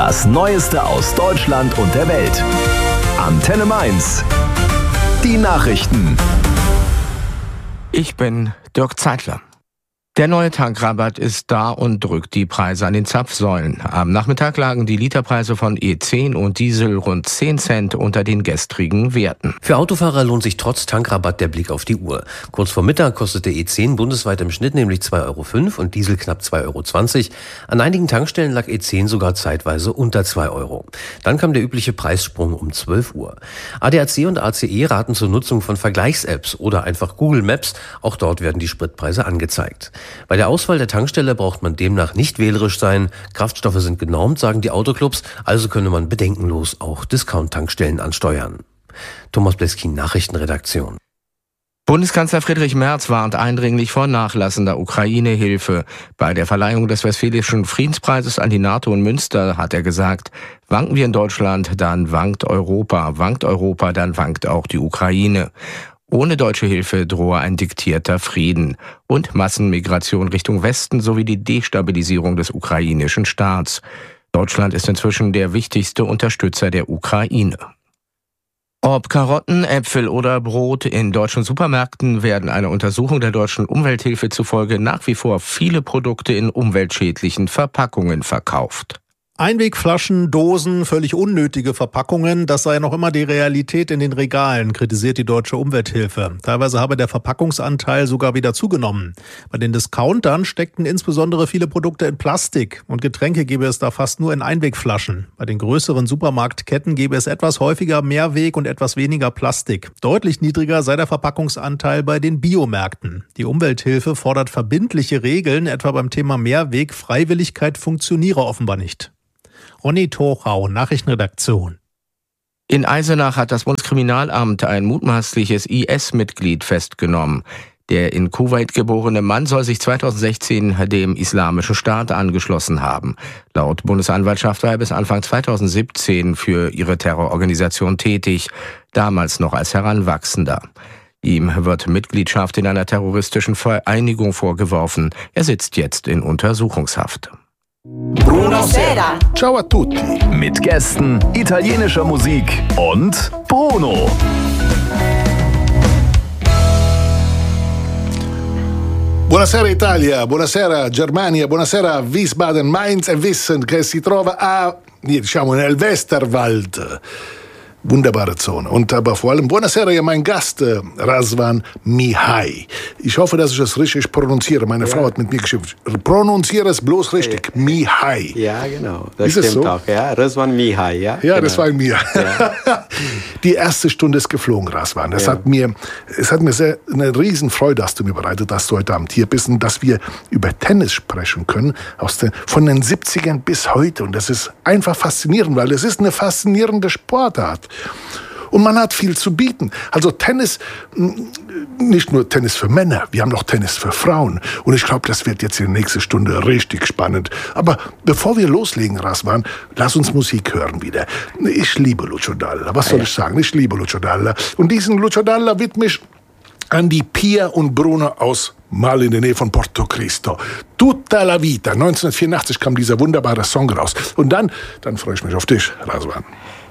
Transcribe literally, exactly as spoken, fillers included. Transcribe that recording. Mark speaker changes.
Speaker 1: Das Neueste aus Deutschland und der Welt. Antenne Mainz. Die Nachrichten.
Speaker 2: Ich bin Dirk Zeitler. Der neue Tankrabatt ist da und drückt die Preise an den Zapfsäulen. Am Nachmittag lagen die Literpreise von E zehn und Diesel rund zehn Cent unter den gestrigen Werten.
Speaker 3: Für Autofahrer lohnt sich trotz Tankrabatt der Blick auf die Uhr. Kurz vor Mittag kostete E zehn bundesweit im Schnitt nämlich zwei Euro fünf und Diesel knapp zwei Euro zwanzig. An einigen Tankstellen lag E zehn sogar zeitweise unter zwei Euro. Dann kam der übliche Preissprung um zwölf Uhr. A D A C und A C E raten zur Nutzung von Vergleichs-Apps oder einfach Google Maps. Auch dort werden die Spritpreise angezeigt. Bei der Auswahl der Tankstelle braucht man demnach nicht wählerisch sein. Kraftstoffe sind genormt, sagen die Autoclubs, also könne man bedenkenlos auch Discount-Tankstellen ansteuern. Thomas Bleskin, Nachrichtenredaktion.
Speaker 2: Bundeskanzler Friedrich Merz warnt eindringlich vor nachlassender Ukraine-Hilfe. Bei der Verleihung des Westfälischen Friedenspreises an die NATO in Münster hat er gesagt, wanken wir in Deutschland, dann wankt Europa, wankt Europa, dann wankt auch die Ukraine. Ohne deutsche Hilfe drohe ein diktierter Frieden und Massenmigration Richtung Westen sowie die Destabilisierung des ukrainischen Staats. Deutschland ist inzwischen der wichtigste Unterstützer der Ukraine. Ob Karotten, Äpfel oder Brot, in deutschen Supermärkten werden einer Untersuchung der deutschen Umwelthilfe zufolge nach wie vor viele Produkte in umweltschädlichen Verpackungen verkauft.
Speaker 4: Einwegflaschen, Dosen, völlig unnötige Verpackungen, das sei noch immer die Realität in den Regalen, kritisiert die Deutsche Umwelthilfe. Teilweise habe der Verpackungsanteil sogar wieder zugenommen. Bei den Discountern steckten insbesondere viele Produkte in Plastik und Getränke gäbe es da fast nur in Einwegflaschen. Bei den größeren Supermarktketten gäbe es etwas häufiger Mehrweg und etwas weniger Plastik. Deutlich niedriger sei der Verpackungsanteil bei den Biomärkten. Die Umwelthilfe fordert verbindliche Regeln, etwa beim Thema Mehrweg. Freiwilligkeit funktioniere offenbar nicht. Ronny Torau, Nachrichtenredaktion.
Speaker 2: In Eisenach hat das Bundeskriminalamt ein mutmaßliches I S-Mitglied festgenommen. Der in Kuwait geborene Mann soll sich zweitausendsechzehn dem Islamischen Staat angeschlossen haben. Laut Bundesanwaltschaft war er bis Anfang zweitausendsiebzehn für ihre Terrororganisation tätig, damals noch als Heranwachsender. Ihm wird Mitgliedschaft in einer terroristischen Vereinigung vorgeworfen. Er sitzt jetzt in Untersuchungshaft.
Speaker 1: Buonasera. Ciao a tutti. Mit Gästen, italienischer Musik und Bruno.
Speaker 5: Buonasera Italia, buonasera Germania, buonasera Wiesbaden, Mainz e Wissen, che si trova a, diciamo, nel Westerwald. Wunderbare Zone. Und aber vor allem, buonasera, ja, mein Gast, äh, Razvan Mihai. Ich hoffe, dass ich das richtig pronunziere. Meine ja. Frau hat mit mir geschrieben. Pronunziere es bloß richtig. Ja. Mihai.
Speaker 6: Ja, genau. Das
Speaker 5: ist
Speaker 6: stimmt
Speaker 5: es so?
Speaker 6: auch. Ja, Razvan Mihai, ja.
Speaker 5: Ja,
Speaker 6: genau.
Speaker 5: Das war Mihai. Ja. Die erste Stunde ist geflogen, Razvan. Es ja. hat mir, es hat mir sehr, eine Riesenfreude, dass du mir bereitet, dass du heute Abend hier bist und dass wir über Tennis sprechen können, aus den, von den siebzigern bis heute. Und das ist einfach faszinierend, weil es ist eine faszinierende Sportart. Und man hat viel zu bieten. Also Tennis, nicht nur Tennis für Männer, wir haben noch Tennis für Frauen. Und ich glaube, das wird jetzt in der nächsten Stunde richtig spannend. Aber bevor wir loslegen, Razvan, lass uns Musik hören wieder. Ich liebe Lucio Dalla. Was soll ich sagen? Ich liebe Lucio Dalla. Und diesen Lucio Dalla widme ich an die Pia und Bruno aus Mal in der Nähe von Porto Cristo. Tutta la vita. neunzehnhundertvierundachtzig kam dieser wunderbare Song raus. Und dann, dann freue ich mich auf dich, Razvan.